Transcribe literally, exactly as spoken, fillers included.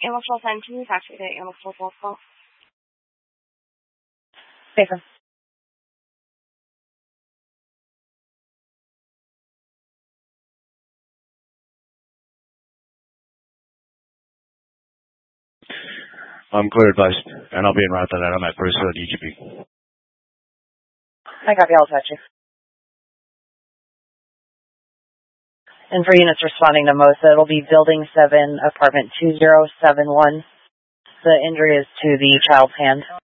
Animal Control ten, can you talk to me to Animal Control twelve? Paper. I'm clear advice, and I'll be in route to that. I'm at Bruce Hood, E G P. I copy, I'll touch you. And for units responding to MOSA, it'll be Building seven, Apartment two zero seven one. The injury is to the child's hand.